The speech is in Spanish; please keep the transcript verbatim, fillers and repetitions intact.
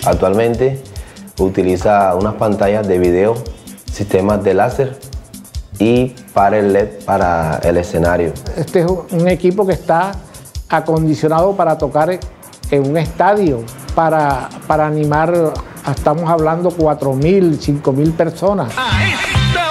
Actualmente utiliza unas pantallas de video, sistemas de láser y para el L E D para el escenario. Este es un equipo que está acondicionado para tocar en un estadio, para, para animar, estamos hablando cuatro mil, cinco mil personas.